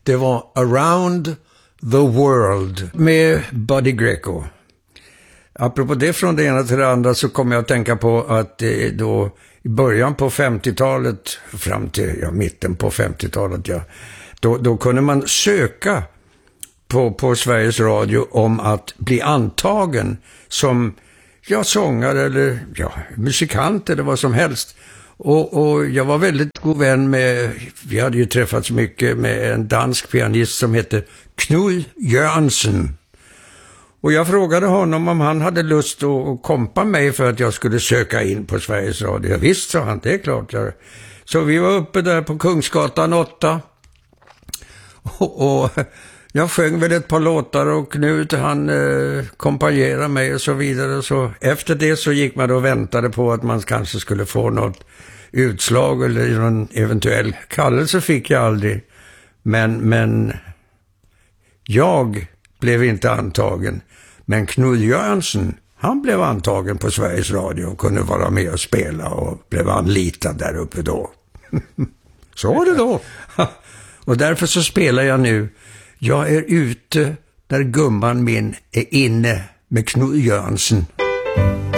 Det var Around the World med Buddy Greco. Apropå det, från det ena till det andra, så kommer jag att tänka på att då i början på 50-talet fram till mitten på 50-talet, då kunde man söka på Sveriges Radio om att bli antagen som sångare eller musikant eller vad som helst. Och jag var väldigt god vän med, vi hade ju träffats mycket, med en dansk pianist som heter Knud Jørgensen. Och jag frågade honom om han hade lust att kompa mig för att jag skulle söka in på Sveriges Radio. Visst, sa han, det är klart. Så vi var uppe där på Kungsgatan 8. Och jag sjöng väl ett par låtar och Knut han kompanjerade mig och så vidare. Så efter det så gick man och väntade på att man kanske skulle få något utslag eller någon eventuell kallelse. Fick jag aldrig. Men jag blev inte antagen. Men Knud Jørgensen, han blev antagen på Sveriges Radio och kunde vara med och spela och blev anlitad där uppe då. Så var det då. Och därför så spelar jag nu Jag är ute där gumman min är inne med Knud Jørgensen.